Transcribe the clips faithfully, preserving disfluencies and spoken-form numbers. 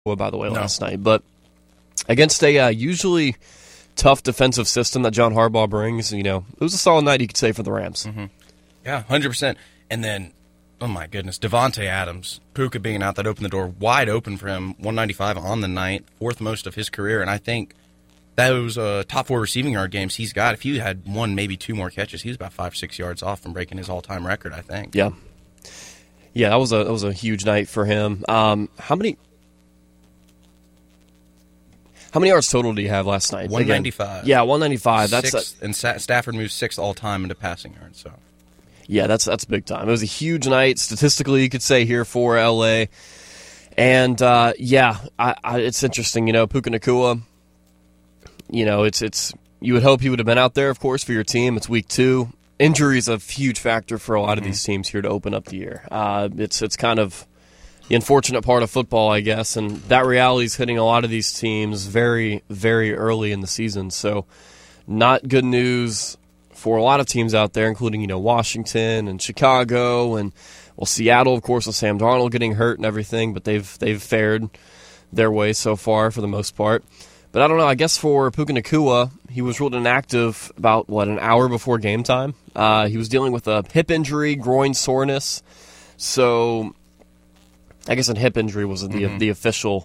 by the way, No. last night. But against a uh, usually tough defensive system that John Harbaugh brings, you know, it was a solid night, you could say, for the Rams. Mm-hmm. Yeah, one hundred percent. And then, oh my goodness, Devontae Adams, Puka being out, that opened the door wide open for him, one ninety-five on the night, fourth most of his career. And I think those uh, top four receiving yard games he's got, if he had one, maybe two more catches, he was about five, six yards off from breaking his all-time record, I think. Yeah. Yeah, that was a that was a huge night for him. Um, how many How many yards total do you have last night? one ninety-five. Again, yeah, one ninety-five. That's Sixth, and Sa- Stafford moved sixth all-time into passing yards, so... Yeah, that's that's big time. It was a huge night, statistically, you could say, here for L A. And, uh, yeah, I, I, it's interesting. You know, Puka Nacua, you know, it's it's you would hope he would have been out there, of course, for your team. It's week two. Injury is a huge factor for a lot of these teams here to open up the year. Uh, it's it's kind of the unfortunate part of football, I guess, and that reality is hitting a lot of these teams very, very early in the season. So not good news for a lot of teams out there, including, you know, Washington and Chicago and, well, Seattle, of course, with Sam Darnold getting hurt and everything, but they've they've fared their way so far for the most part. But I don't know, I guess for Puka Nacua, he was ruled inactive about, what, an hour before game time. Uh, he was dealing with a hip injury, groin soreness. So I guess a hip injury was the mm-hmm. the official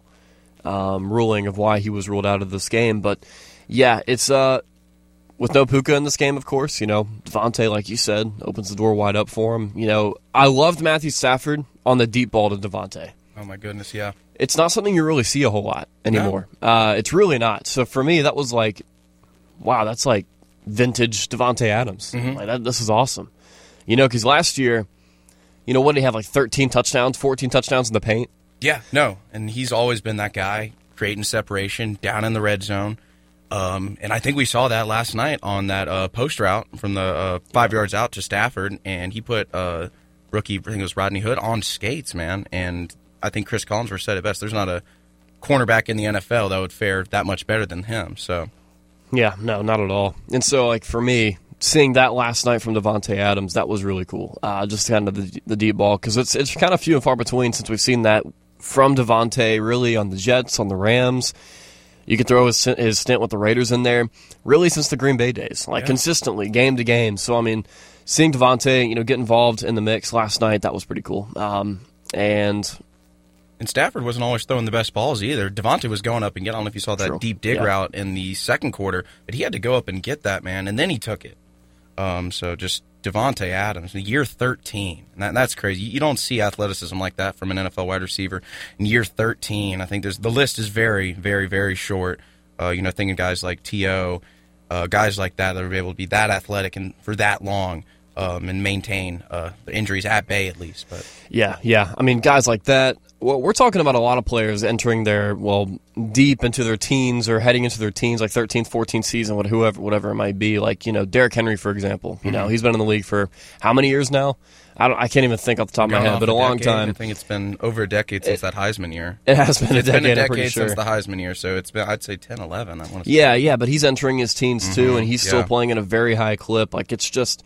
um, ruling of why he was ruled out of this game. But, yeah, it's... uh. With no Puka in this game, of course, you know, Devontae, like you said, opens the door wide up for him. You know, I loved Matthew Stafford on the deep ball to Devontae. Oh, my goodness, yeah. It's not something you really see a whole lot anymore. No. Uh, it's really not. So for me, that was like, wow, that's like vintage Devontae Adams. Mm-hmm. Like that, this is awesome. You know, because last year, you know, what did he have, like thirteen touchdowns, fourteen touchdowns in the paint? Yeah, no, and he's always been that guy, creating separation, down in the red zone. Um, and I think we saw that last night on that uh, post route from the uh, five yards out to Stafford, and he put uh, rookie, I think it was Rodney Hood, on skates, man. And I think Chris Collinsworth said it best. There's not a cornerback in the N F L that would fare that much better than him. So, yeah, no, not at all. And so, like for me, seeing that last night from Devontae Adams, that was really cool. Uh, just kind of the, the deep ball, because it's it's kind of few and far between since we've seen that from Devontae, really on the Jets, on the Rams. You could throw his, his stint with the Raiders in there, really since the Green Bay days, like yeah. consistently, game to game. So, I mean, seeing Devontae, you know, get involved in the mix last night, that was pretty cool. Um, and and Stafford wasn't always throwing the best balls either. Devontae was going up and get. I don't know if you saw that True. deep dig yeah. route in the second quarter, but he had to go up and get that, man, and then he took it. Um, so just Devontae Adams, year thirteen. And that, that's crazy. You don't see athleticism like that from an N F L wide receiver in year thirteen. I think there's the list is very, very, very short. Uh, you know, thinking guys like T O, uh, guys like that that are able to be that athletic and for that long um, and maintain uh, the injuries at bay at least. But yeah, yeah. I mean, guys like that. Well, we're talking about a lot of players entering their, well, deep into their teens or heading into their teens, like thirteenth, fourteenth season, whatever, whatever it might be. Like, you know, Derrick Henry, for example. You mm-hmm. know, he's been in the league for how many years now? I don't. I can't even think off the top of my head, but a, a long decade. time. I think it's been over a decade since it, that Heisman year. It has been it's a decade, been a decade I'm pretty sure. since the Heisman year, so it's been, I'd say ten, eleven. I want to yeah, yeah, but he's entering his teens, mm-hmm. too, and he's yeah. still playing at a very high clip. Like, it's just...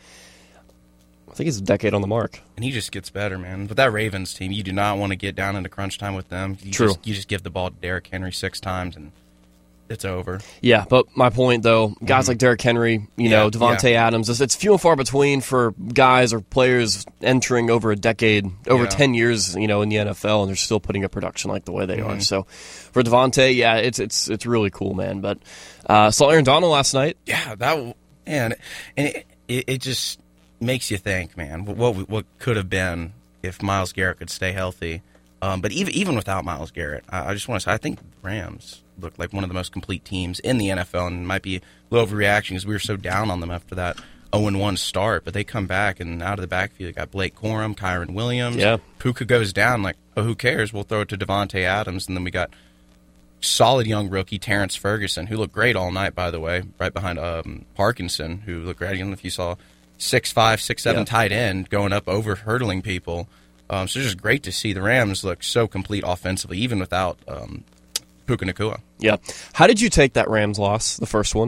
I think he's a decade on the mark. And he just gets better, man. But that Ravens team, you do not want to get down into crunch time with them. You True. Just, you just give the ball to Derrick Henry six times, and it's over. Yeah, but my point, though, guys mm-hmm. like Derrick Henry, you yeah, know, Devontae yeah. Adams, it's, it's few and far between for guys or players entering over a decade, over yeah. ten years, you know, in the N F L, and they're still putting up production like the way they mm-hmm. are. So for Devontae, yeah, it's it's it's really cool, man. But uh, saw Aaron Donald last night. Yeah, that and and it, it, it just makes you think, man, what what could have been if Myles Garrett could stay healthy. Um, but even even without Myles Garrett, I, I just want to say I think the Rams look like one of the most complete teams in the N F L, and might be a little overreaction because we were so down on them after that oh and one start. But they come back, and out of the backfield, you got Blake Corum, Kyron Williams. Yeah. Puka goes down, like, oh, who cares? We'll throw it to Devontae Adams, and then we got solid young rookie Terrence Ferguson, who looked great all night, by the way, right behind um, Parkinson, who looked great. I don't know if you saw six five, six seven yeah. tight end going up over hurdling people. Um, so it's just great to see the Rams look so complete offensively, even without um, Puka Nacua. Yeah. How did you take that Rams loss, the first one?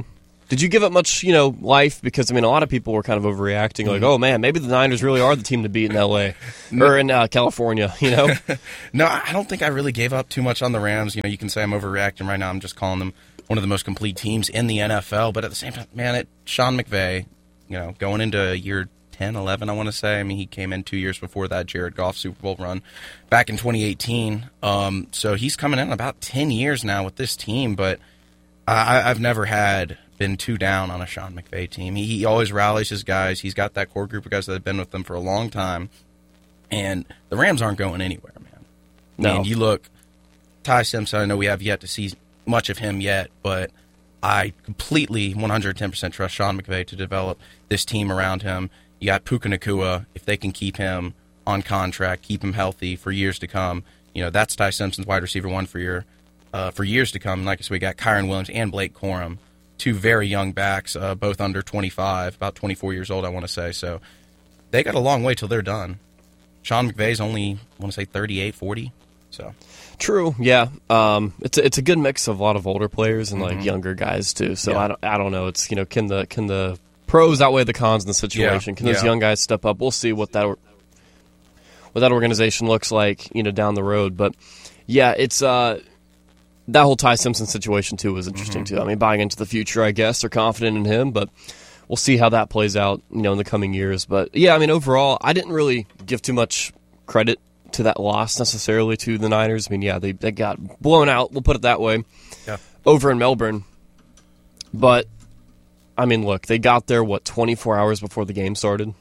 Did you give it much, you know, life? Because, I mean, a lot of people were kind of overreacting, like, oh, man, maybe the Niners really are the team to beat in L A or in uh, California, you know? No, I don't think I really gave up too much on the Rams. You know, you can say I'm overreacting right now. I'm just calling them one of the most complete teams in the N F L. But at the same time, man, it, Sean McVay, you know, going into year ten, eleven, I want to say. I mean, he came in two years before that Jared Goff Super Bowl run back in twenty eighteen. Um, so he's coming in about ten years now with this team, but I, I've never had been too down on a Sean McVay team. He, he always rallies his guys. He's got that core group of guys that have been with them for a long time, and the Rams aren't going anywhere, man. No. And you look, Ty Simpson, I know we have yet to see much of him yet, but I completely one hundred ten percent trust Sean McVay to develop this team around him. You got Puka Nacua. If they can keep him on contract, keep him healthy for years to come, you know, that's Ty Simpson's wide receiver one for year, uh, for years to come. Like I said, we got Kyron Williams and Blake Corum, two very young backs, uh, both under twenty-five, about twenty-four years old, I want to say. So they got a long way till they're done. Sean McVay's only, I want to say, thirty-eight, forty. So true, yeah. Um, it's a, it's a good mix of a lot of older players and like Mhm. younger guys too. So Yeah. I don't I don't know. It's you know can the can the pros outweigh the cons in the situation? Yeah, Can those yeah. young guys step up? We'll see what that or- what that organization looks like, you know, down the road. But yeah, it's uh, that whole Ty Simpson situation too was interesting Mm-hmm. too. I mean, buying into the future, I guess they're confident in him, but we'll see how that plays out, you know, in the coming years. But yeah, I mean, overall, I didn't really give too much credit to that loss necessarily to the Niners. I mean, yeah, they they got blown out. We'll put it that way. Yeah. Over in Melbourne, but I mean, look, they got there what twenty-four hours before the game started.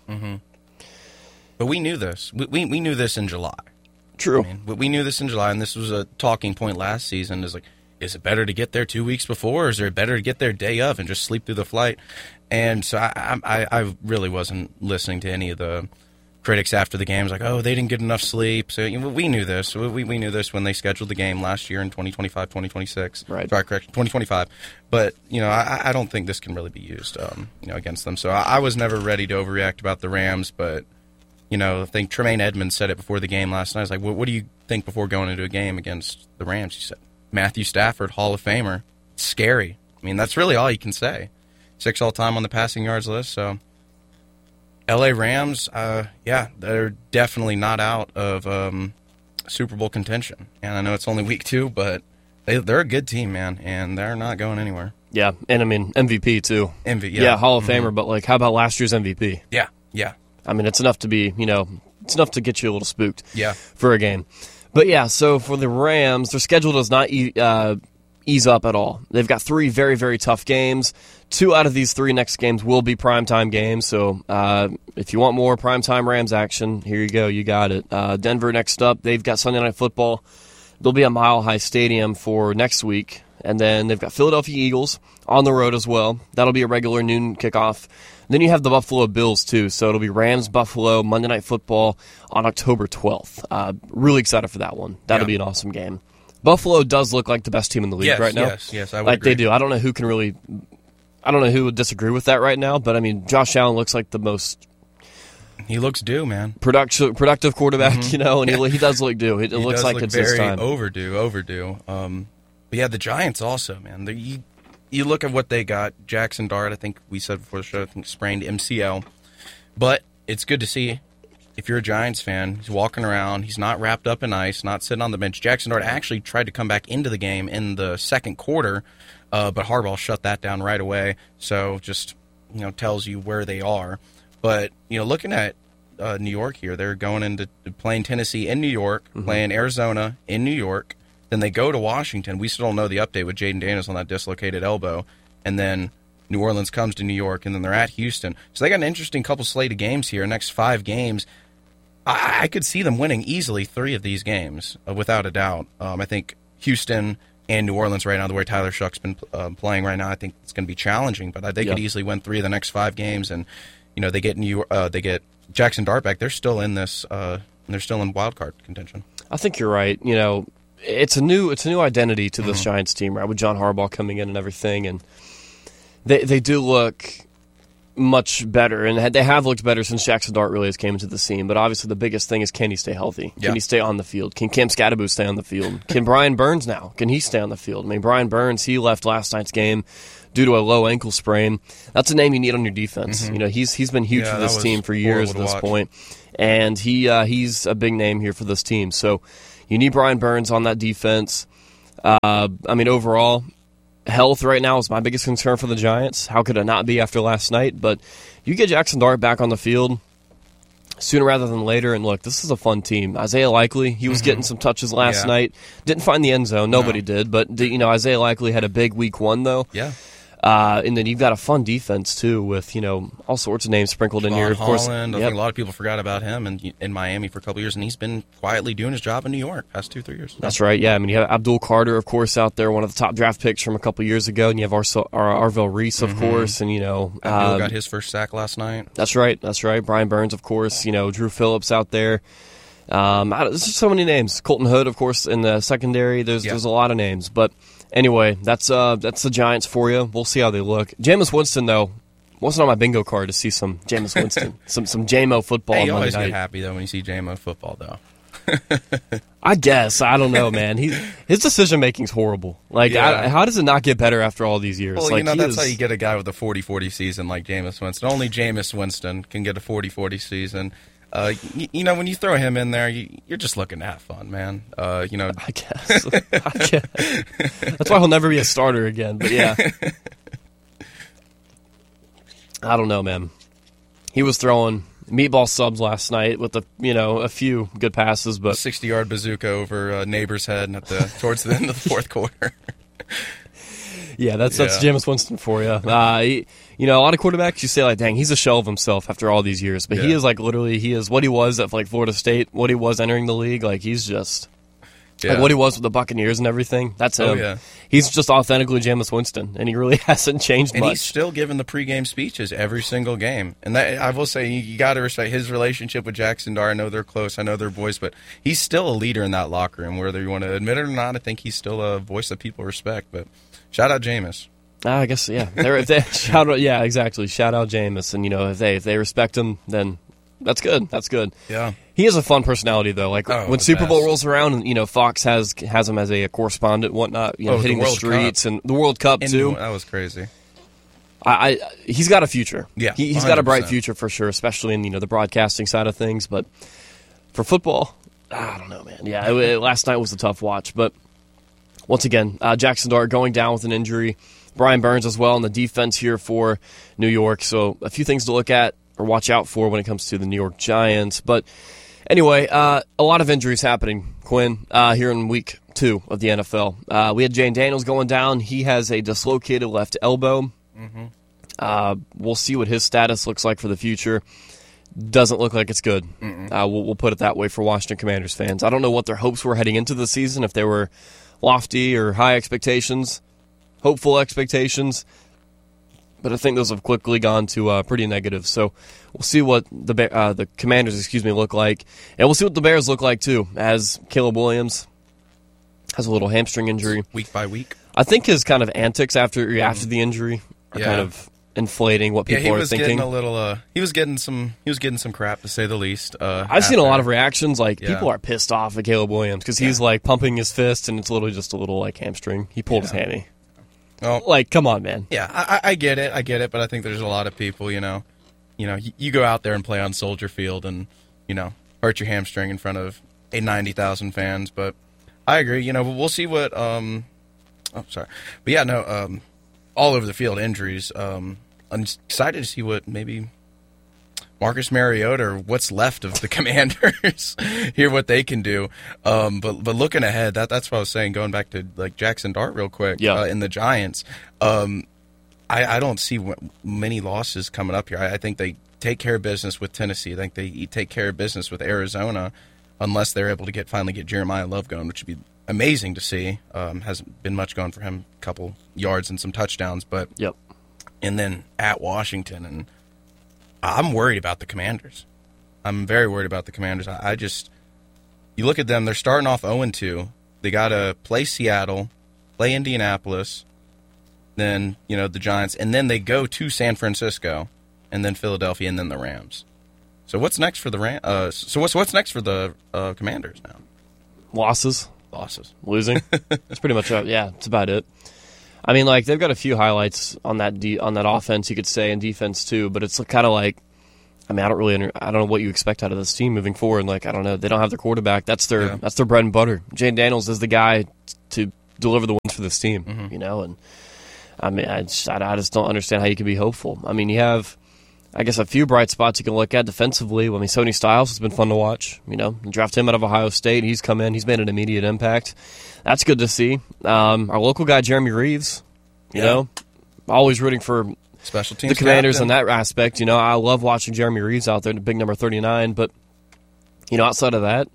But we knew this. We, we, we knew this in July. True. I mean, we we knew this in July, and this was a talking point last season. Is like, is it better to get there two weeks before, or is it better to get there day of and just sleep through the flight? And so I I, I really wasn't listening to any of the critics after the game. It was like, oh, they didn't get enough sleep. So you know, we knew this. We, we knew this when they scheduled the game last year in twenty twenty-five, twenty twenty-six. Right. Sorry, correction, twenty twenty-five. But, you know, I, I don't think this can really be used, um, you know, against them. So I, I was never ready to overreact about the Rams, but, you know, I think Tremaine Edmonds said it before the game last night. I was like, what, what do you think before going into a game against the Rams? He said, Matthew Stafford, Hall of Famer. It's scary. I mean, that's really all you can say. Six all-time on the passing yards list, so L A Rams, uh, yeah, they're definitely not out of um, Super Bowl contention. And I know it's only week two, but they, they're a good team, man, and they're not going anywhere. Yeah, and I mean M V P too. M V P, Yeah, yeah, Hall of Mhm. Famer. But like, how about last year's M V P? Yeah, yeah, I mean, it's enough to be, you know, it's enough to get you a little spooked. yeah. For a game. But yeah, so for the Rams, their schedule does not e- uh, ease up at all. They've got three very, very tough games. Two out of these three next games will be primetime games. So uh, if you want more primetime Rams action, here you go. You got it. Uh, Denver next up. They've got Sunday Night Football. They'll be at Mile High Stadium for next week. And then they've got Philadelphia Eagles on the road as well. That'll be a regular noon kickoff. Then you have the Buffalo Bills, too. So it'll be Rams-Buffalo Monday Night Football on October twelfth. Uh, really excited for that one. That'll Yeah. be an awesome game. Buffalo does look like the best team in the league Yes, right now. yes, yes, I would Like agree. they do. I don't know who can really... I don't know who would disagree with that right now, but I mean, Josh Allen looks like the most He looks due, man. productive productive quarterback, you know, and he, he does look due. It, it He looks does like look it's his very time. overdue, overdue. Um, but yeah, the Giants also, man. The, you, you look at what they got. Jackson Dart, I think we said before the show, I think sprained M C L. But it's good to see if you're a Giants fan, he's walking around. He's not wrapped up in ice, not sitting on the bench. Jackson Dart actually tried to come back into the game in the second quarter, uh, but Harbaugh shut that down right away. So just, you know, tells you where they are. But, you know, looking at uh, New York here, they're going into playing Tennessee in New York, Mm-hmm. playing Arizona in New York. Then they go to Washington. We still don't know the update with Jaden Daniels on that dislocated elbow. And then New Orleans comes to New York, and then they're at Houston. So they got an interesting couple slate of games here, next five games. I, I could see them winning easily three of these games, uh, without a doubt. Um, I think Houston and New Orleans right now, the way Tyler Shuck's been uh, playing right now, I think it's going to be challenging. But uh, they Yeah. could easily win three of the next five games, and you know they get New uh, they get Jackson Dart back. They're still in this. Uh, they're still in wild card contention. I think you're right. You know, it's a new it's a new identity to this Mm-hmm. Giants team, right? With John Harbaugh coming in and everything, and they they do look much better, and they have looked better since Jackson Dart really has came into the scene. But obviously, the biggest thing is, can he stay healthy? Can yeah. he stay on the field? Can Cam Scadaboo stay on the field? Can Brian Burns now? Can he stay on the field? I mean, Brian Burns, he left last night's game due to a low ankle sprain. That's a name you need on your defense. Mm-hmm. You know, he's he's been huge yeah, for this team for years at this point, and he uh, he's a big name here for this team. So you need Brian Burns on that defense. Uh, I mean, overall, health right now is my biggest concern for the Giants. How could it not be after last night? But you get Jackson Dart back on the field sooner rather than later, and look, this is a fun team. Isaiah Likely, he was mm-hmm. getting some touches last yeah. night. Didn't find the end zone. Nobody no. did. But, you know, Isaiah Likely had a big week one, though. Yeah. Uh, and then you've got a fun defense, too, with, you know, all sorts of names sprinkled Javon in here. Of course, Holland, yep. I think a lot of people forgot about him in, in Miami for a couple of years, and he's been quietly doing his job in New York past two, three years. That's right, yeah. I mean, you have Abdul Carter, of course, out there, one of the top draft picks from a couple of years ago, and you have Arce- Ar- Arvell Reese, of mm-hmm. course, and, you know. Abdul um, got his first sack last night. That's right, that's right. Brian Burns, of course, you know, Drew Phillips out there. Um, there's just so many names. Colton Hood, of course, in the secondary. There's yeah. there's a lot of names, but anyway, that's uh that's the Giants for you. We'll see how they look. Jameis Winston, though, wasn't on my bingo card to see some Jameis Winston, some some J M O football. Hey, on you Monday always night. get happy though when you see J M O football, though. I guess I don't know, man. He his decision making's horrible. Like, yeah. I, how does it not get better after all these years? Well, like, you know that's is, how you get a guy with a forty forty season like Jameis Winston. Only Jameis Winston can get a forty forty season. Uh, you, you know, when you throw him in there, you, you're just looking to have fun, man. Uh, you know, I guess. I guess. That's why he'll never be a starter again. But yeah, I don't know, man. He was throwing meatball subs last night with a you know a few good passes, but sixty yard bazooka over a neighbor's head at the towards the end of the fourth quarter. Yeah, that's that's yeah. Jameis Winston for you. Uh, he, you know, a lot of quarterbacks, you say, like, dang, he's a shell of himself after all these years. But yeah. he is, like, literally, he is what he was at, like, Florida State, what he was entering the league. Like, he's just, yeah. like, what he was with the Buccaneers and everything. That's him. Oh, yeah. He's just authentically Jameis Winston, and he really hasn't changed and much. And he's still giving the pregame speeches every single game. And that I will say, you, you got to respect his relationship with Jackson Dart. I know they're close. I know they're boys. But he's still a leader in that locker room. Whether you want to admit it or not, I think he's still a voice that people respect. But shout out Jameis. Uh, I guess, yeah. They're, if they, shout out, yeah, exactly. Shout out Jameis. And, you know, if they if they respect him, then that's good. That's good. Yeah. He has a fun personality, though. Like, oh, when Super best. Bowl rolls around, and, you know, Fox has has him as a, a correspondent, whatnot, you know, oh, hitting the, the World streets Cup. and the World Cup, and too. That was crazy. I, I He's got a future. Yeah, he, he's got a bright future for sure, especially in, you know, the broadcasting side of things. But for football, I don't know, man. Yeah, it, it, last night was a tough watch. But once again, uh, Jackson Dart going down with an injury. Brian Burns as well on the defense here for New York. So a few things to look at or watch out for when it comes to the New York Giants. But anyway, uh, a lot of injuries happening, Quinn, uh, here in week two of the N F L. Uh, we had Jane Daniels going down. He has a dislocated left elbow. Mm-hmm. Uh, we'll see what his status looks like for the future. Doesn't look like it's good. Uh, we'll, we'll put it that way for Washington Commanders fans. I don't know what their hopes were heading into the season, if they were lofty or high expectations. Hopeful expectations, but I think those have quickly gone to uh, pretty negative. So we'll see what the uh, the Commanders, excuse me, look like, and we'll see what the Bears look like too. As Caleb Williams has a little hamstring injury, week by week. I think his kind of antics after mm. after the injury are yeah. kind of inflating what people yeah, he are was thinking. Getting a little, uh, he was getting some. He was getting some crap, to say the least. Uh, I've seen a lot of reactions. Like, yeah. people are pissed off at Caleb Williams because he's yeah. like pumping his fist, and it's literally just a little like hamstring. He pulled yeah. his hammy. Well, like, come on, man. Yeah, I, I get it. I get it. But I think there's a lot of people, you know, you know, you, you go out there and play on Soldier Field and, you know, hurt your hamstring in front of a ninety thousand fans. But I agree. You know, we'll see what. Um, oh, sorry. But yeah, no. Um, all over the field injuries. Um, I'm excited to see what maybe Marcus Mariota or what's left of the Commanders hear what they can do. Um, but but looking ahead, that that's what I was saying. Going back to like Jackson Dart real quick. Yeah. Uh, in the Giants, um, I, I don't see w- many losses coming up here. I, I think they take care of business with Tennessee. I think they take care of business with Arizona, unless they're able to get finally get Jeremiah Love going, which would be amazing to see. Um, hasn't been much going for him, a couple yards and some touchdowns, but yep. And then at Washington, and I'm worried about the Commanders. I'm very worried about the Commanders. I, I just, you look at them, they're starting off oh and two. They got to play Seattle, play Indianapolis, then, you know, the Giants, and then they go to San Francisco. and then Philadelphia, and then the Rams. So what's next for the Ram? Uh, so what's what's next for the uh, Commanders now? Losses. Losses. Losing. That's pretty much it. Yeah, that's about it. I mean, like, they've got a few highlights on that de- on that offense, you could say, and defense too, but it's kind of like, I mean, I don't really under- I don't know what you expect out of this team moving forward. Like, I don't know. They don't have their quarterback. That's their yeah. that's their bread and butter. Jane Daniels is the guy to deliver the wins for this team, mm-hmm. you know, and I mean, I just, I just don't understand how you can be hopeful. I mean, you have, I guess, a few bright spots you can look at defensively. I mean, Sony Styles has been fun to watch. You know, you draft him out of Ohio State. He's come in. He's made an immediate impact. That's good to see. Um, our local guy, Jeremy Reeves, you yeah. know, always rooting for special teams the Commanders captain. in that aspect. You know, I love watching Jeremy Reeves out there, the big number thirty-nine. But, you know, outside of that,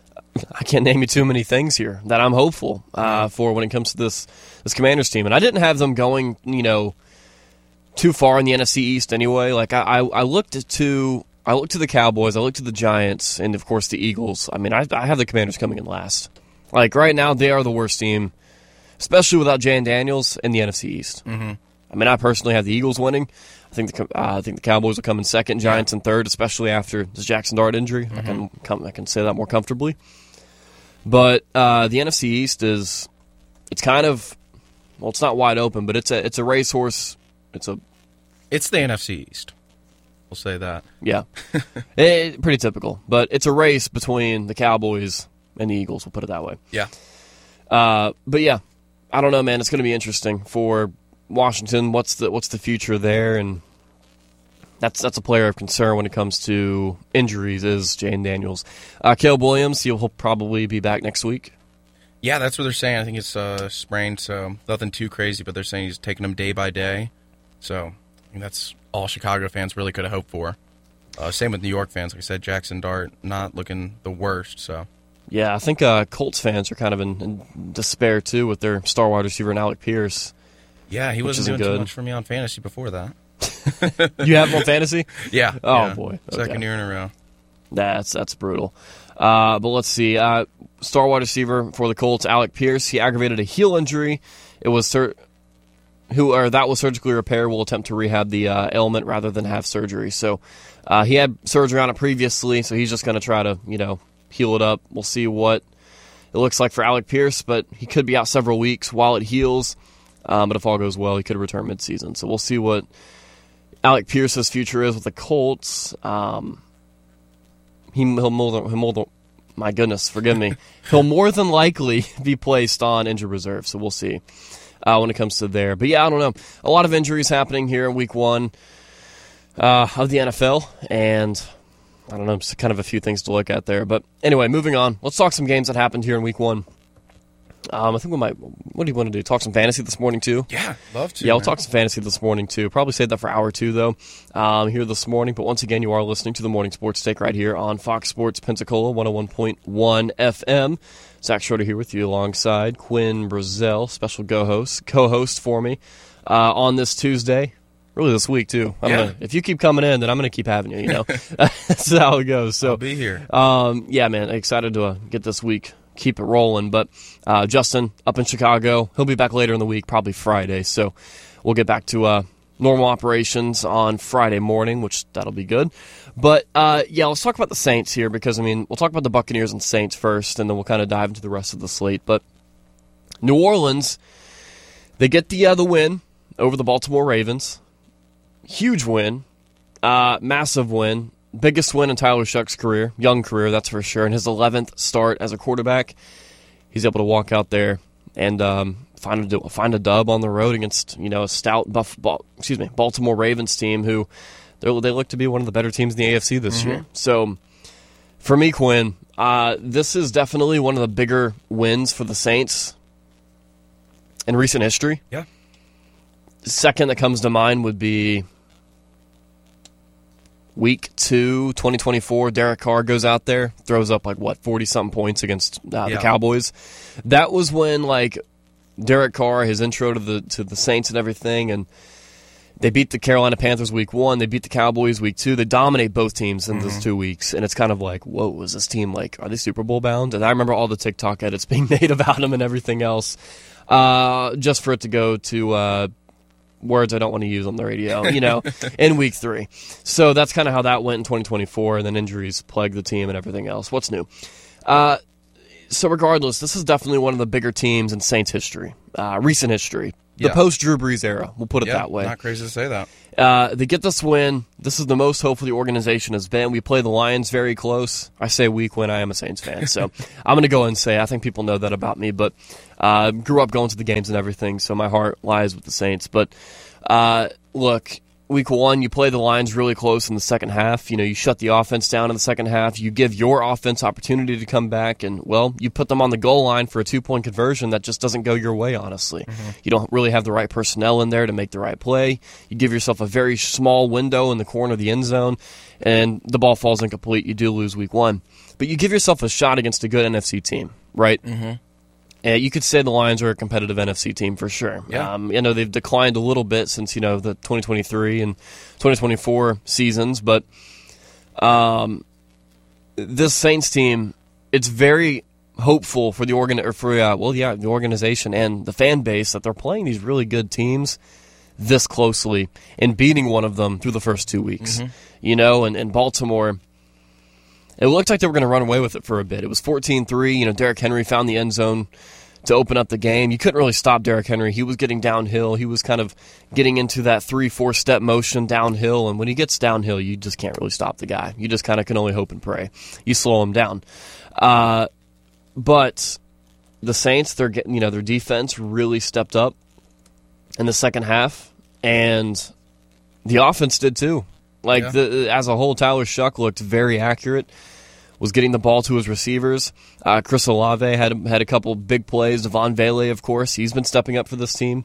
I can't name you too many things here that I'm hopeful uh, for when it comes to this this Commanders team. And I didn't have them going, you know, too far in the N F C East anyway. Like I, I, I looked to, I looked to the Cowboys, I looked to the Giants, and of course the Eagles. I mean, I, I have the Commanders coming in last. Like right now, they are the worst team, especially without Jane Daniels in the N F C East. Mm-hmm. I mean, I personally have the Eagles winning. I think the uh, I think the Cowboys will come in second, Giants in third, especially after this Jackson Dart injury. Mm-hmm. I can come, I can say that more comfortably. But uh, the N F C East is, it's kind of, well, it's not wide open, but it's a it's a racehorse. It's a, it's the N F C East. We'll say that. Yeah, it, pretty typical. But it's a race between the Cowboys and the Eagles. We'll put it that way. Yeah. Uh, but yeah, I don't know, man. It's going to be interesting for Washington. What's the what's the future there? And that's that's a player of concern when it comes to injuries. Is Jane Daniels, uh, Caleb Williams? He'll, he'll probably be back next week. Yeah, that's what they're saying. I think it's uh, sprained, so nothing too crazy. But they're saying he's taking him day by day. So I think that's all Chicago fans really could have hoped for. Uh, same with New York fans. Like I said, Jackson Dart not looking the worst. So yeah, I think uh, Colts fans are kind of in, in despair too with their star wide receiver Alec Pierce. Yeah, he wasn't doing good. too much for me on fantasy before that. You have him on fantasy? Yeah. Oh yeah. boy, okay. Second year in a row. That's that's brutal. Uh, but let's see. Uh, star wide receiver for the Colts, Alec Pierce. He aggravated a heel injury. It was sur- who or that was surgically repaired. Will attempt to rehab the uh, ailment rather than have surgery. So uh, he had surgery on it previously. So he's just going to try to you know heal it up. We'll see what it looks like for Alec Pierce, but he could be out several weeks while it heals. Um, but if all goes well, he could return midseason. So we'll see what Alec Pierce's future is with the Colts. Um, he, he'll more than, he'll more than, my goodness, forgive me. He'll more than likely be placed on injured reserve. So we'll see uh, when it comes to there. But yeah, I don't know. A lot of injuries happening here in week one uh, of the N F L. And I don't know, just kind of a few things to look at there. But anyway, moving on. Let's talk some games that happened here in week one. Um, I think we might. What do you want to do? Talk some fantasy this morning too? Yeah, love to. Yeah, we'll man. talk some fantasy this morning too. Probably save that for hour two though. Um, here this morning, but once again, you are listening to the Morning Sports Take right here on Fox Sports Pensacola, one hundred one point one F M. Zach Schroeder here with you alongside Quinn Brazel, special co-host, co-host for me uh, on this Tuesday. Really, this week too. I'm yeah. gonna, if you keep coming in, then I'm going to keep having you. You know, that's how it goes. So I'll be here. Um, yeah, man, excited to uh, get this week. Keep it rolling. But uh, Justin up in Chicago, he'll be back later in the week, probably Friday. So we'll get back to uh, normal operations on Friday morning, which that'll be good. But uh, yeah, let's talk about the Saints here because, I mean, we'll talk about the Buccaneers and Saints first, and then we'll kind of dive into the rest of the slate. But New Orleans, they get the, uh, the win over the Baltimore Ravens. Huge win. Uh, massive win. Biggest win in Tyler Shuck's career, young career, that's for sure. In his eleventh start as a quarterback, he's able to walk out there and um, find a find a dub on the road against you know a stout Buff, excuse me Baltimore Ravens team who they look to be one of the better teams in the A F C this mm-hmm. year. So for me, Quinn, uh, this is definitely one of the bigger wins for the Saints in recent history. Yeah. Second that comes to mind would be Week two, twenty twenty-four, Derek Carr goes out there, throws up like, what, forty-something points against uh, yeah. the Cowboys. That was when, like, Derek Carr, his intro to the to the Saints and everything, and they beat the Carolina Panthers week one, they beat the Cowboys week two. They dominate both teams in mm-hmm. those two weeks, and it's kind of like, whoa, was this team, like, are they Super Bowl bound? And I remember all the TikTok edits being made about them and everything else, uh, just for it to go to... Uh, words I don't want to use on the radio, you know, in week three. So that's kind of how that went in twenty twenty-four, and then injuries plagued the team and everything else. What's new? Uh, so regardless, this is definitely one of the bigger teams in Saints history, uh, recent history, the Yeah. post-Drew Brees era. We'll put it Yeah, that way. Not crazy to say that. Uh, they get this win. This is the most hopeful the organization has been. We play the Lions very close. I say week when I am a Saints fan, so I'm going to go and say I think people know that about me, but uh, grew up going to the games and everything, so my heart lies with the Saints. But uh, look, week one, you play the Lions really close in the second half. You know, you shut the offense down in the second half. You give your offense opportunity to come back, and, well, you put them on the goal line for a two-point conversion that just doesn't go your way, honestly. Mm-hmm. You don't really have the right personnel in there to make the right play. You give yourself a very small window in the corner of the end zone, and the ball falls incomplete. You do lose week one. But you give yourself a shot against a good N F C team, right? Mm-hmm. Uh, you could say the Lions are a competitive N F C team for sure. Yeah. Um, you know, they've declined a little bit since, you know, the twenty twenty-three and twenty twenty-four seasons, but um, this Saints team, it's very hopeful for the organ or for uh, well, yeah, the organization and the fan base that they're playing these really good teams this closely and beating one of them through the first two weeks. Mm-hmm. You know, and, and Baltimore, it looked like they were going to run away with it for a bit. It was fourteen three. You know, Derrick Henry found the end zone to open up the game. You couldn't really stop Derrick Henry. He was getting downhill. He was kind of getting into that three, four-step motion downhill, and when he gets downhill, you just can't really stop the guy. You just kind of can only hope and pray. You slow him down. Uh, but the Saints, they're getting, you know, their defense really stepped up in the second half, and the offense did too. Like, yeah. the, as a whole, Tyler Shuck looked very accurate, was getting the ball to his receivers. Uh, Chris Olave had, had a couple big plays. Devon Vele, of course, he's been stepping up for this team.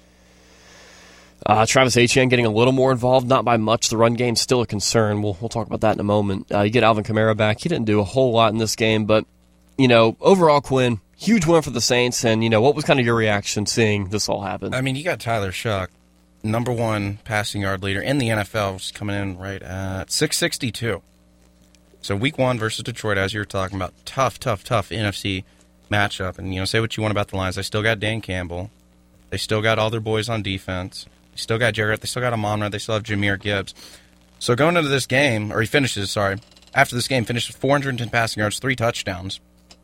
Uh, Travis Etienne getting a little more involved, not by much. The run game's still a concern. We'll, we'll talk about that in a moment. Uh, you get Alvin Kamara back. He didn't do a whole lot in this game, but, you know, overall, Quinn, huge win for the Saints, and, you know, what was kind of your reaction seeing this all happen? I mean, you got Tyler Shuck, number one passing yard leader in the N F L, just coming in right at six sixty-two. So week one versus Detroit, as you were talking about, tough, tough, tough N F C matchup. And, you know, say what you want about the Lions. They still got Dan Campbell. They still got all their boys on defense. They still got Jarrett. They still got Amon-Ra. They still have Jahmyr Gibbs. So going into this game, or he finishes, sorry, after this game, finished with four hundred ten passing yards, three touchdowns.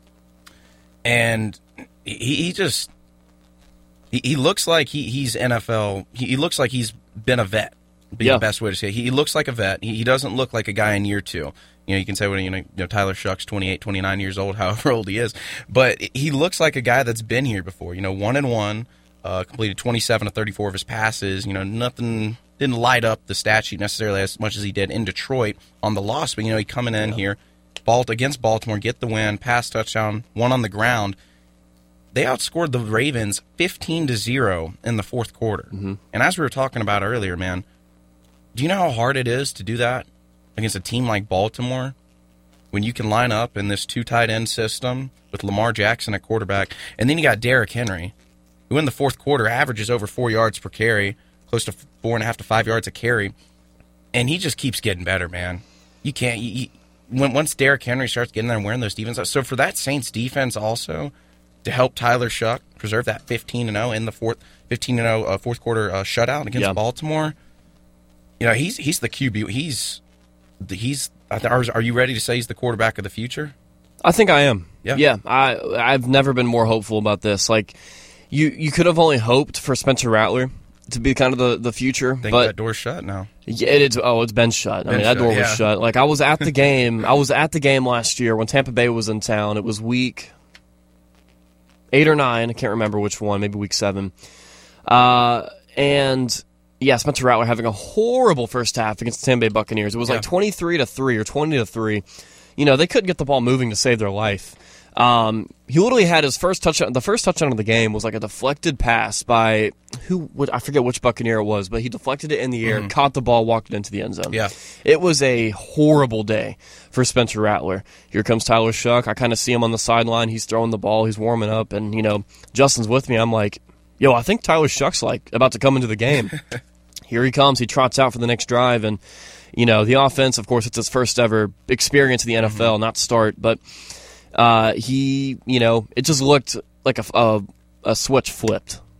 And he, he just... He, he looks like he, he's N F L. He, he looks like he's been a vet. Be yeah. the best way to say it. He, he looks like a vet. He, he doesn't look like a guy in year two. You know, you can say, well, you know, you know, Tyler Shuck's twenty-eight, twenty-nine years old, however old he is. But he looks like a guy that's been here before. You know, one and one, uh, completed twenty-seven to thirty-four of his passes. You know, nothing, didn't light up the stat sheet necessarily as much as he did in Detroit on the loss. But, you know, he coming in yeah. here, ball against Baltimore, get the win, pass touchdown, one on the ground. They outscored the Ravens fifteen to zero in the fourth quarter. Mm-hmm. And as we were talking about earlier, man, do you know how hard it is to do that against a team like Baltimore when you can line up in this two tight end system with Lamar Jackson at quarterback, and then you got Derrick Henry, who in the fourth quarter averages over four yards per carry, close to four and a half to five yards a carry, and he just keeps getting better, man. You can't you, you, when once Derrick Henry starts getting there and wearing those defense, so for that Saints defense also to help Tyler Shuck preserve that fifteen and oh in the fourth fifteen and oh uh, fourth quarter uh, shutout against yeah. Baltimore. You know, he's he's the Q B. He's he's. Are, are you ready to say he's the quarterback of the future? I think I am. Yeah, yeah. I I've never been more hopeful about this. Like, you you could have only hoped for Spencer Rattler to be kind of the, the future. I think but that door's shut now. Yeah, it is. Oh, it's been shut. Been I mean, shut, that door yeah. was shut. Like, I was at the game. I was at the game last year when Tampa Bay was in town. It was week eight or nine. I can't remember which one. Maybe week seven. Uh, and yeah, Spencer Rattler having a horrible first half against the Tampa Bay Buccaneers. It was yeah. like twenty-three to three or twenty to three. You know, they couldn't get the ball moving to save their life. Um, he literally had his first touchdown. The first touchdown of the game was like a deflected pass by who? I forget which Buccaneer it was, but he deflected it in the air, mm-hmm. caught the ball, walked it into the end zone. Yeah, it was a horrible day for Spencer Rattler. Here comes Tyler Shuck. I kind of see him on the sideline. He's throwing the ball. He's warming up, and you know, Justin's with me. I'm like, yo, I think Tyler Shuck's like about to come into the game. Here he comes. He trots out for the next drive, and you know, the offense. Of course, it's his first ever experience in the N F L, mm-hmm. not start, but. Uh, he, you know, it just looked like a, a, a switch flipped.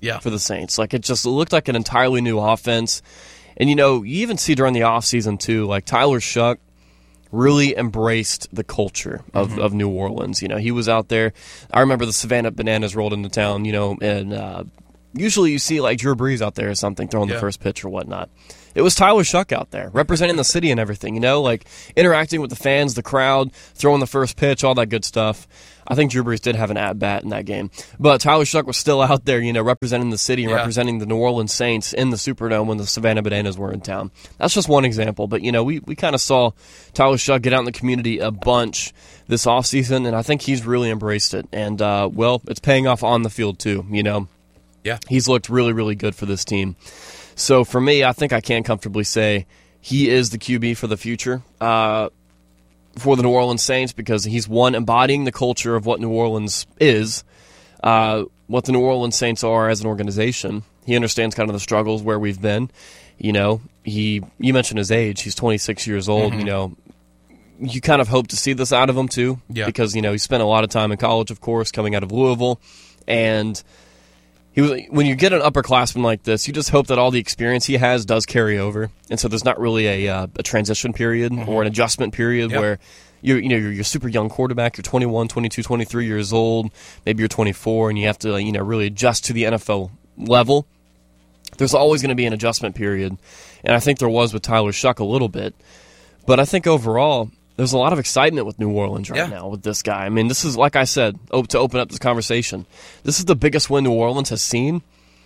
yeah. for the Saints. Like, it just looked like an entirely new offense. And, you know, you even see during the offseason, too, like Tyler Shuck really embraced the culture of, mm-hmm. of New Orleans. You know, he was out there. I remember the Savannah Bananas rolled into town, you know, and uh, usually you see, like, Drew Brees out there or something throwing yeah. the first pitch or whatnot. It was Tyler Shuck out there, representing the city and everything, you know, like interacting with the fans, the crowd, throwing the first pitch, all that good stuff. I think Drew Brees did have an at-bat in that game. But Tyler Shuck was still out there, you know, representing the city and yeah. representing the New Orleans Saints in the Superdome when the Savannah Bananas were in town. That's just one example. But, you know, we, we kind of saw Tyler Shuck get out in the community a bunch this offseason, and I think he's really embraced it. And, uh, well, it's paying off on the field, too, you know. Yeah. He's looked really, really good for this team. So for me, I think I can comfortably say he is the Q B for the future uh, for the New Orleans Saints because he's, one, embodying the culture of what New Orleans is, uh, what the New Orleans Saints are as an organization. He understands kind of the struggles where we've been. You know, he you mentioned his age. He's twenty-six years old. Mm-hmm. You know, you kind of hope to see this out of him, too, yeah. because, you know, he spent a lot of time in college, of course, coming out of Louisville, and He was, when you get an upperclassman like this, you just hope that all the experience he has does carry over, and so there's not really a, uh, a transition period mm-hmm. or an adjustment period yep. where you're you know you're, you're a super young quarterback, you're twenty-one, twenty-two, twenty-three years old, maybe you're twenty-four, and you have to you know really adjust to the N F L level. There's always going to be an adjustment period, and I think there was with Tyler Shuck a little bit, but I think overall there's a lot of excitement with New Orleans right yeah. now with this guy. I mean, this is, like I said, to open up this conversation, this is the biggest win New Orleans has seen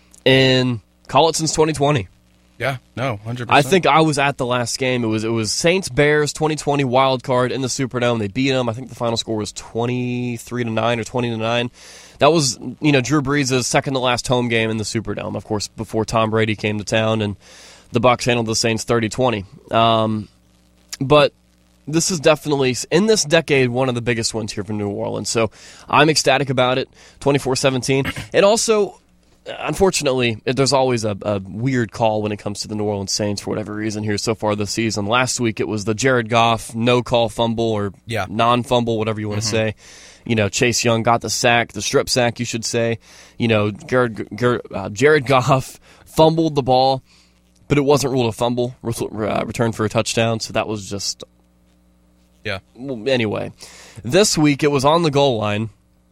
in, call it since twenty twenty. Yeah, no, one hundred percent. I think I was at the last game. It was it was Saints-Bears twenty twenty wild card in the Superdome. They beat them. I think the final score was twenty-three to nine or twenty to nine. That was, you know, Drew Brees' second to last home game in the Superdome, of course, before Tom Brady came to town and the Bucs handled the Saints thirty twenty. Um, but this is definitely, in this decade, one of the biggest ones here for New Orleans. So I'm ecstatic about it, twenty-four seventeen. And also, unfortunately, there's always a, a weird call when it comes to the New Orleans Saints for whatever reason here so far this season. Last week, it was the Jared Goff no-call fumble or yeah. non-fumble, whatever you want to mm-hmm. say. You know, Chase Young got the sack, the strip sack, you should say. You know, Jared, Jared, uh, Jared Goff fumbled the ball, but it wasn't ruled a fumble, uh, returned for a touchdown, so that was just... Yeah. Well, anyway, this week it was on the goal line.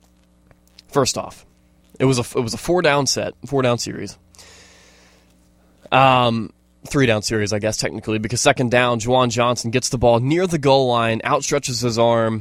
First off, it was a it was a four down set, four down series. Um, three down series, I guess technically, because second down, Juwan Johnson gets the ball near the goal line, outstretches his arm.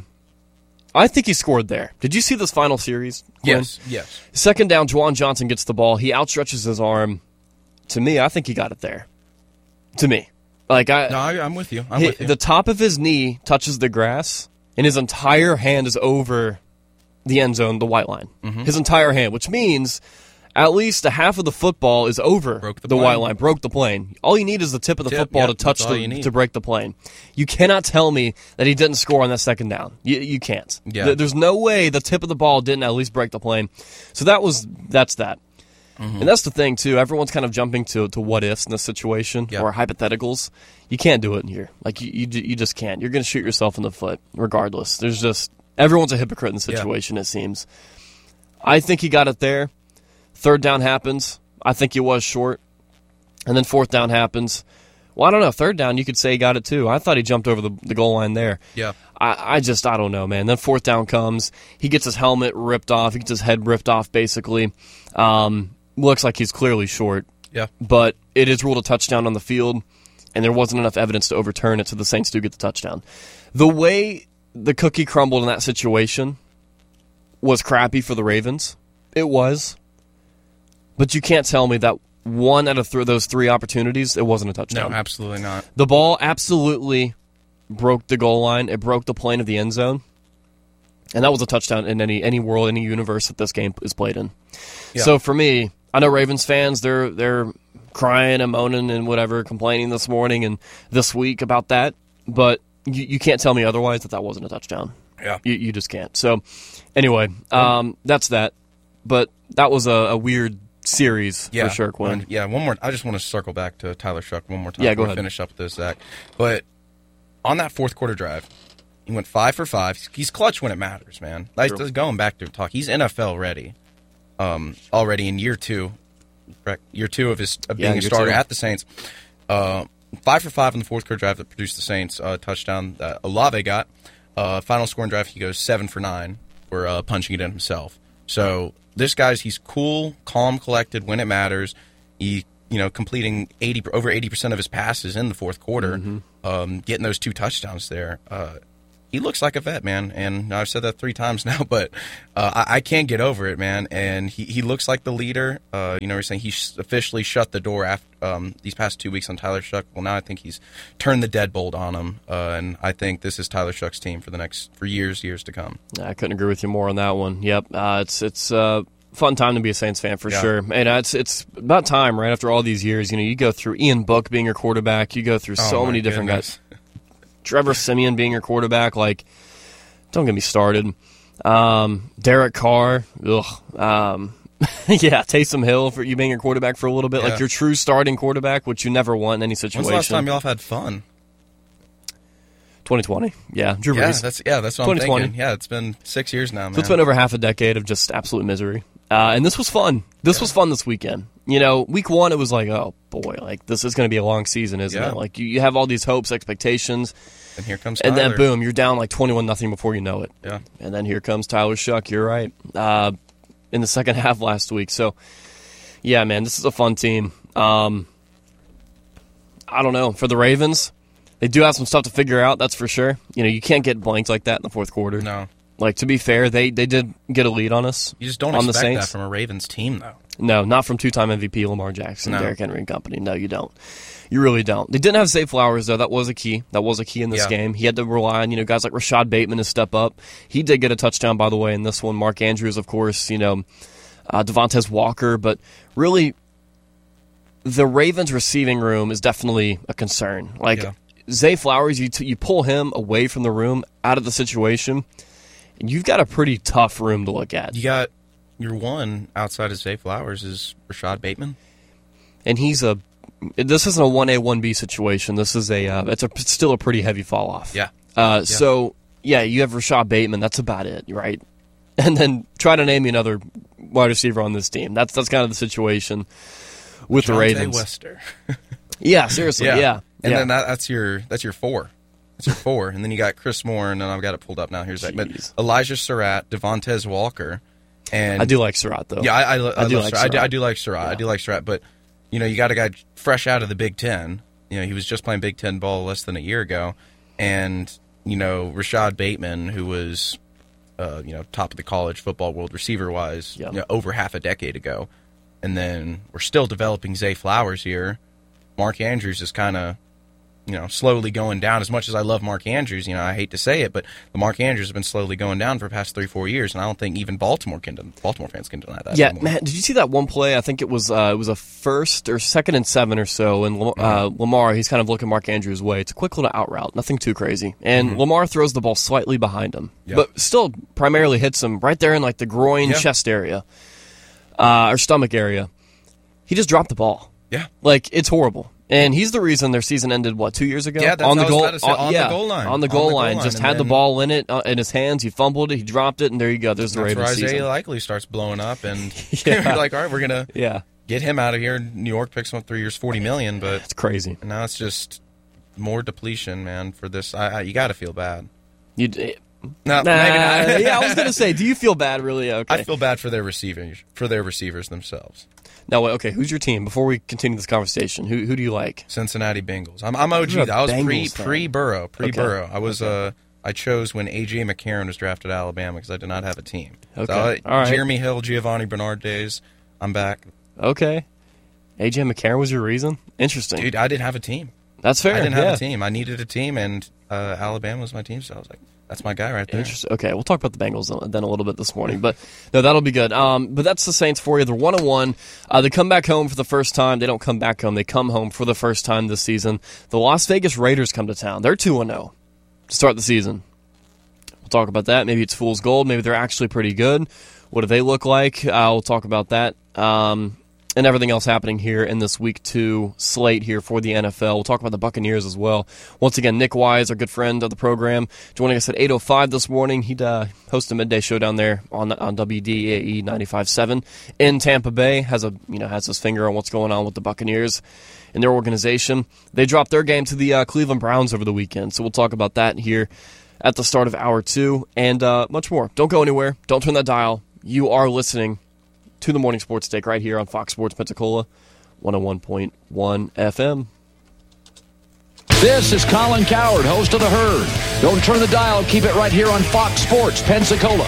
I think he scored there. Did you see this final series, Quinn? Yes. Yes. Second down, Juwan Johnson gets the ball. He outstretches his arm. To me, I think he got it there. To me. Like I, no, I, I'm with you. I'm he, with you. The top of his knee touches the grass, and his entire hand is over the end zone, the white line. Mm-hmm. His entire hand, which means at least a half of the football is over broke the, the white line, broke the plane. All you need is the tip of the tip, football yep, to touch the to break the plane. You cannot tell me that he didn't score on that second down. You, you can't. Yeah. There's no way the tip of the ball didn't at least break the plane. So that was that's that. Mm-hmm. And that's the thing, too. Everyone's kind of jumping to, to what-ifs in this situation yep. or hypotheticals. You can't do it in here. Like, you you, you just can't. You're going to shoot yourself in the foot regardless. There's just – everyone's a hypocrite in the situation, yep. it seems. I think he got it there. Third down happens. I think he was short. And then fourth down happens. Well, I don't know. Third down, you could say he got it, too. I thought he jumped over the, the goal line there. Yeah. I, I just – I don't know, man. Then fourth down comes. He gets his helmet ripped off. He gets his head ripped off, basically. Um Looks like he's clearly short. Yeah. But it is ruled a touchdown on the field, and there wasn't enough evidence to overturn it, so the Saints do get the touchdown. The way the cookie crumbled in that situation was crappy for the Ravens. It was. But you can't tell me that one out of th- those three opportunities, it wasn't a touchdown. No, absolutely not. The ball absolutely broke the goal line. It broke the plane of the end zone. And that was a touchdown in any any world, any universe that this game is played in. Yeah. So for me, I know Ravens fans, they're they're crying and moaning and whatever, complaining this morning and this week about that. But you, you can't tell me otherwise that that wasn't a touchdown. Yeah. You, you just can't. So anyway, um, that's that. But that was a, a weird series yeah. for sure, Quinn. One, yeah, one more. I just want to circle back to Tyler Shuck one more time. Yeah, go ahead. Finish up with this, Zach. But on that fourth quarter drive, he went five for five. He's clutch when it matters, man. Like, just going back to talk, he's N F L ready. Um, already in year two correct, year two of his of Yeah, being a year starter two. at the Saints. Uh, five for five in the fourth quarter drive that produced the Saints uh, touchdown that Olave got. Uh, final scoring drive, he goes seven for nine for uh, punching it in himself. So this guy's he's cool, calm, collected when it matters. He you know completing eighty over eighty percent of his passes in the fourth quarter, Mm-hmm. um, getting those two touchdowns there. Uh, He looks like a vet, man, and I've said that three times now, but uh, I, I can't get over it, man. And he, he looks like the leader. Uh, you know, we're saying he sh- officially shut the door after um, these past two weeks on Tyler Shuck. Well, now I think he's turned the deadbolt on him, uh, and I think this is Tyler Shuck's team for the next for years, years to come. I couldn't agree with you more on that one. Yep, uh, it's it's a fun time to be a Saints fan for Yeah. sure, and uh, it's it's about time, right after all these years. You know, you go through Ian Book being your quarterback, you go through Oh, so my many different goodness. guys. Trevor Siemian being your quarterback, like. Don't get me started. Um, Derek Carr, ugh. Um, yeah, Taysom Hill for you being your quarterback for a little bit, Yeah. like your true starting quarterback, which you never want in any situation. When's the last time y'all have had fun? twenty twenty, yeah, Drew Yeah, Brees. that's yeah, that's what I'm twenty twenty. thinking. Yeah, it's been six years now, man. So it's been over half a decade of just absolute misery. Uh, and this was fun. This Yeah. was fun this weekend. You know, week one, it was like, oh boy, like this is going to be a long season, isn't Yeah. it? Like you, you have all these hopes, expectations, and here comes and Tyler. then boom, you're down like twenty-one nothing before you know it. Yeah. And then here comes Tyler Shuck. You're right. Uh, in the second half last week. So, yeah, man, this is a fun team. Um, I don't know. For the Ravens, they do have some stuff to figure out, that's for sure. You know, you can't get blanked like that in the fourth quarter. No, Like, to be fair, they, they did get a lead on us. you just don't on the expect Saints. that from a Ravens team, though. No, not from two-time M V P Lamar Jackson, No. Derrick Henry and company. No, you don't. You really don't. They didn't have Zay Flowers, though. That was a key. That was a key in this Yeah. game. He had to rely on, you know, guys like Rashad Bateman to step up. He did get a touchdown, by the way, in this one. Mark Andrews, of course, you know, uh, Devontae Walker. But really, the Ravens' receiving room is definitely a concern. Like, Yeah. Zay Flowers, you, t- you pull him away from the room, out of the situation, and you've got a pretty tough room to look at. You got your one outside of Zay Flowers is Rashad Bateman. And he's a this isn't a one A one B situation. This is a uh, it's a it's still a pretty heavy fall off. Yeah. Uh, So yeah, you have Rashad Bateman. That's about it, right? And then try to name me another wide receiver on this team. That's that's kind of the situation with the Jonte Ravens. Wester. Yeah, seriously. Yeah. Yeah. And then that, that's your that's your four. That's your four. And then you got Chris Moore, and then I've got it pulled up now. Here's that. But Jeez. Elijah Surratt, Devontae Walker, and I do like Surratt though. Yeah, I, I, I, I do love like Surratt. I, do, Surratt. I do like Surratt. Yeah. I do like Surratt. But you know, you got a guy fresh out of the Big Ten. You know, he was just playing Big Ten ball less than a year ago, and you know, Rashad Bateman, who was, uh, you know, top of the college football world receiver wise, Yeah. you know, over half a decade ago, and then we're still developing Zay Flowers here. Mark Andrews is kind of, you know, slowly going down. As much as I love Mark Andrews, you know, I hate to say it, but the Mark Andrews has been slowly going down for the past three, four years, and I don't think even Baltimore can, Baltimore fans can deny that. Yeah, anymore. man. Did you see that one play? I think it was uh, it was a first or second and seven or so, and Lam- uh, Lamar he's kind of looking Mark Andrews' way. It's a quick little out route, nothing too crazy, and Lamar throws the ball slightly behind him, Yeah. but still primarily hits him right there in like the groin, Yeah. chest area, uh, or stomach area. He just dropped the ball. Yeah. Like it's horrible. And he's the reason their season ended, what, two years ago? Yeah, that's on the what I was goal, about to say, on the yeah, goal line. On the On goal the goal line, line, just and had the then- ball in it uh, in his hands. He fumbled it, he dropped it, and there you go. There's the That's where Ravens Isaiah season. Likely starts blowing up, and Yeah. you're like, all right, we're gonna Yeah, get him out of here. New York picks him up three years, forty million, but it's crazy. now it's just more depletion, man. For this, I, I, you got to feel bad. You, d- No, nah, maybe not. yeah, I was gonna say, do you feel bad? Really? Okay. I feel bad for their receivers, for their receivers themselves. No, wait, okay. Who's your team? Before we continue this conversation, who who do you like? Cincinnati Bengals. I'm, I'm O G. You're a I was pre Bengals fan. pre Burrow, pre Burrow. Okay. I was uh, I chose when A J McCarron was drafted at Alabama because I did not have a team. Okay. So I, All right. Jeremy Hill, Giovanni Bernard days. I'm back, Okay. A J McCarron was your reason? Interesting. dude. I didn't have a team. That's fair. I didn't have yeah. a team. I needed a team, and uh, Alabama was my team. So I was like, that's my guy right there. Interesting. Okay, we'll talk about the Bengals then a little bit this morning, but no, that'll be good. Um, but that's the Saints for you. They're one and one. Uh, they come back home for the first time. They don't come back home. They come home for the first time this season. The Las Vegas Raiders come to town. They're two and zero to start the season. We'll talk about that. Maybe it's fool's gold. Maybe they're actually pretty good. What do they look like? Uh, we'll talk about that. Um, and everything else happening here in this week two slate here for the N F L. We'll talk about the Buccaneers as well. Once again, Nick Wise, our good friend of the program, joining us at eight oh five this morning. He'd uh, host a midday show down there on on W D A E ninety-five point seven in Tampa Bay. Has a you know has his finger on what's going on with the Buccaneers and their organization. They dropped their game to the uh, Cleveland Browns over the weekend, so we'll talk about that here at the start of hour two and uh, much more. Don't go anywhere. Don't turn that dial. You are listening to the Morning Sports Take right here on Fox Sports Pensacola, one oh one point one F M. This is Colin Cowherd, host of The Herd. Don't turn the dial. Keep it right here on Fox Sports Pensacola.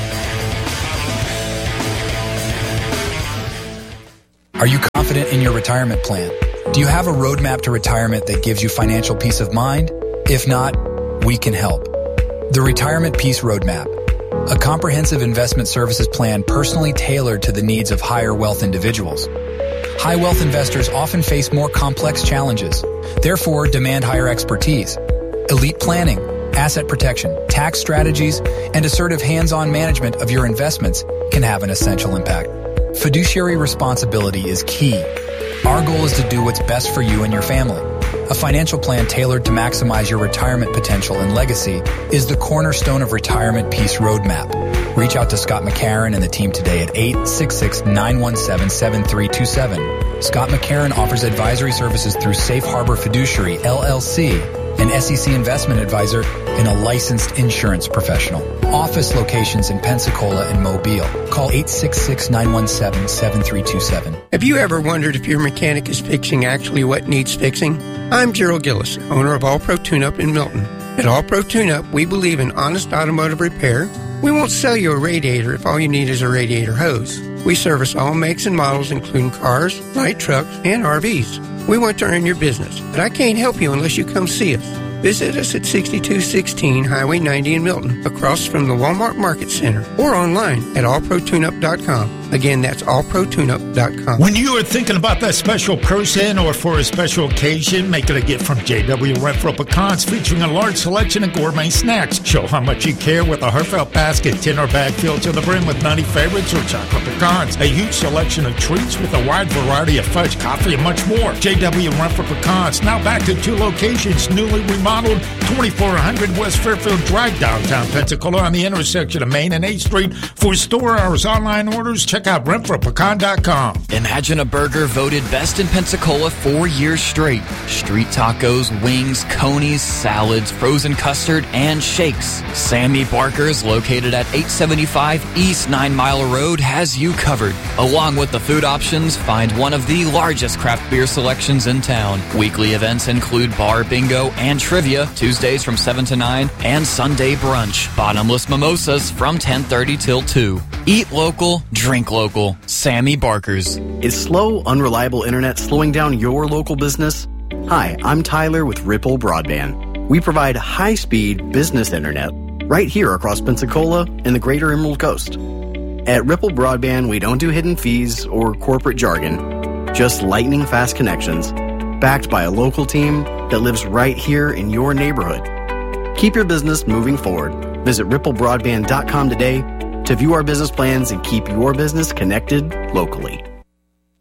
Are you confident in your retirement plan? Do you have a roadmap to retirement that gives you financial peace of mind? If not, we can help. The Retirement Peace Roadmap, a comprehensive investment services plan personally tailored to the needs of higher wealth individuals. High wealth investors often face more complex challenges, therefore demand higher expertise. Elite planning, asset protection, tax strategies, and assertive hands-on management of your investments can have an essential impact. Fiduciary responsibility is key. Our goal is to do what's best for you and your family. A financial plan tailored to maximize your retirement potential and legacy is the cornerstone of Retirement Peace Roadmap. Reach out to Scott McCarron and the team today at eight six six, nine one seven, seven three two seven. Scott McCarron offers advisory services through Safe Harbor Fiduciary, L L C, an S E C investment advisor and a licensed insurance professional. Office locations in Pensacola and Mobile. Call eight six six, nine one seven, seven three two seven. Have you ever wondered if your mechanic is fixing actually what needs fixing? I'm Gerald Gillis, owner of All Pro Tune-Up in Milton. At All Pro Tune-Up, we believe in honest automotive repair. We won't sell you a radiator if all you need is a radiator hose. We service all makes and models, including cars, light trucks, and R Vs. We want to earn your business, but I can't help you unless you come see us. Visit us at sixty-two sixteen Highway ninety in Milton, across from the Walmart Market Center, or online at all pro tune up dot com. Again, that's all pro tune up dot com. When you are thinking about that special person or for a special occasion, make it a gift from J W Renfro Pecans, featuring a large selection of gourmet snacks. Show how much you care with a heartfelt basket, tin or bag filled to the brim with nutty favorites or chocolate pecans. A huge selection of treats with a wide variety of fudge, coffee, and much more. J W Renfro Pecans, now back to two locations, newly remodeled, twenty-four hundred West Fairfield Drive, downtown Pensacola, on the intersection of Main and eighth Street. For store hours, online orders, check out renfro pecan dot com. Imagine a burger voted best in Pensacola four years straight. Street tacos, wings, conies, salads, frozen custard, and shakes. Sammy Barker's, located at eight seventy-five East Nine Mile Road, has you covered. Along with the food options, find one of the largest craft beer selections in town. Weekly events include bar bingo and trivia, Tuesdays from seven to nine, and Sunday brunch. Bottomless mimosas from ten thirty till two. Eat local, drink local. Sammy Barker's. Is slow, unreliable internet slowing down your local business? Hi, I'm Tyler with Ripple Broadband. We provide high-speed business internet right here across Pensacola and the greater Emerald Coast. At Ripple Broadband, we don't do hidden fees or corporate jargon, just lightning-fast connections, backed by a local team that lives right here in your neighborhood. Keep your business moving forward. Visit ripple broadband dot com today to view our business plans and keep your business connected locally.